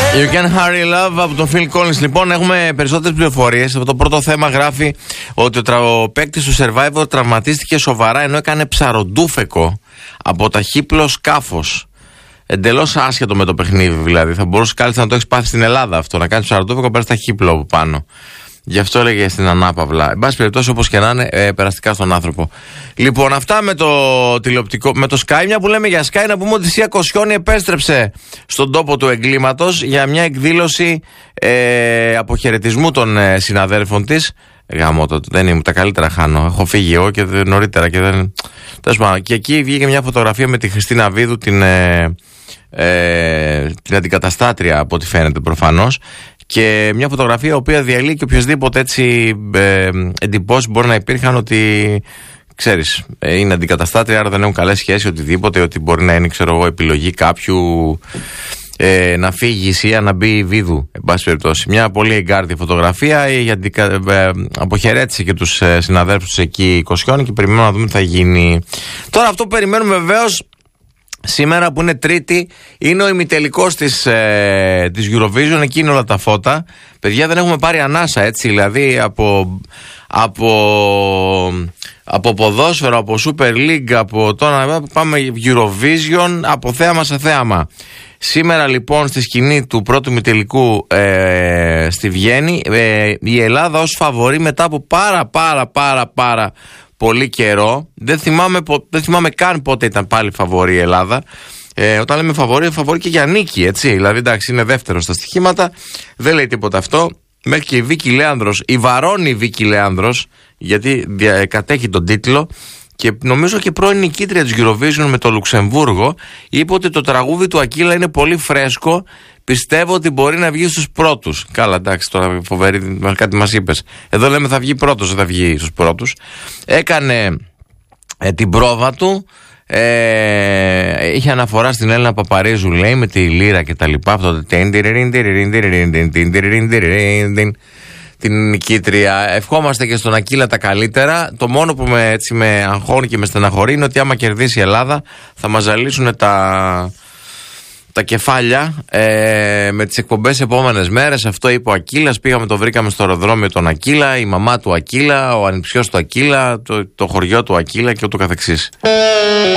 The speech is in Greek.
You Can Hurry Love από τον Phil Collins. Λοιπόν, έχουμε περισσότερες πληροφορίες. Το πρώτο θέμα γράφει ότι ο παίκτης του Survivor τραυματίστηκε σοβαρά ενώ έκανε ψαροντούφεκο από ταχύπλο σκάφος. Εντελώς άσχετο με το παιχνίδι, δηλαδή. Θα μπορούσε κάλλιστα να το έχει πάθει στην Ελλάδα αυτό. Να κάνει ψαροντούφεκο πέρα ταχύπλο από πάνω. Γι' αυτό έλεγε στην ανάπαυλα. Εν πάση περιπτώσει, όπως και να είναι, περαστικά στον άνθρωπο. Λοιπόν, αυτά με το τηλεοπτικό, με το Sky. Μια που λέμε για Sky, να πούμε ότι η Σία Κοσιόνη επέστρεψε στον τόπο του εγκλήματος για μια εκδήλωση αποχαιρετισμού των συναδέλφων της. Γαμώ το, δεν είμαι, τα καλύτερα χάνω. Έχω φύγει εγώ και νωρίτερα και δεν. Και εκεί βγήκε μια φωτογραφία με τη Χριστίνα Βίδου, την αντικαταστάτρια από ό,τι φαίνεται προφανώς. Και μια φωτογραφία η οποία διαλύει και οποιασδήποτε έτσι εντυπώσεις μπορεί να υπήρχαν ότι, ξέρεις, είναι αντικαταστάτρια, άρα δεν έχουν καλές σχέσεις, οτιδήποτε, ότι μπορεί να είναι, ξέρω εγώ, επιλογή κάποιου να φύγει η Σία, να μπει η Βίδου, εν πάση περιπτώσει. Μια πολύ εγκάρδια φωτογραφία, γιατί αποχαιρέτησε και τους συναδέλφους εκεί η Κοσιόνη και περιμένουμε να δούμε τι θα γίνει. Τώρα αυτό που περιμένουμε βεβαίως σήμερα, που είναι Τρίτη, είναι ο ημιτελικός της Eurovision. Εκεί είναι όλα τα φώτα. Παιδιά, δεν έχουμε πάρει ανάσα, έτσι, δηλαδή από ποδόσφαιρο, από Super League, από τώρα πάμε Eurovision, από θέαμα σε θέαμα. Σήμερα λοιπόν στη σκηνή του πρώτου ημιτελικού στη Βιέννη, η Ελλάδα ως φαβορί μετά από πάρα πολύ καιρό. Δεν θυμάμαι καν πότε ήταν πάλι φαβορί η Ελλάδα. Όταν λέμε φαβορί και για νίκη, έτσι. Δηλαδή, εντάξει, είναι δεύτερο στα στοιχήματα. Δεν λέει τίποτα αυτό. Μέχρι και η Βίκη Λέανδρος, η βαρώνη Βίκη Λέανδρος, γιατί κατέχει τον τίτλο και νομίζω και πρώην νικήτρια της Eurovision με το Λουξεμβούργο, είπε ότι το τραγούδι του Ακύλα είναι πολύ φρέσκο. Πιστεύω ότι μπορεί να βγει στους πρώτους. Καλά, εντάξει, τώρα φοβερή, κάτι μας είπες. Εδώ λέμε θα βγει πρώτος, δεν θα βγει στους πρώτους. Έκανε την πρόβα του. Είχε αναφορά στην Έλληνα Παπαρίζου, λέει, με τη λύρα και τα λοιπά. Αυτό την νικήτρια. Ευχόμαστε και στον Ακύλα τα καλύτερα. Το μόνο που με αγχώνει και με στεναχωρεί είναι ότι άμα κερδίσει η Ελλάδα θα μας ζαλίσουν τα κεφάλια με τις εκπομπές επόμενες μέρες. Αυτό είπε ο Ακύλας. Πήγαμε, το βρήκαμε στο αεροδρόμιο τον Ακύλα, η μαμά του Ακύλα, ο ανιψιός του Ακύλα, το χωριό του Ακύλα και ούτω καθεξής.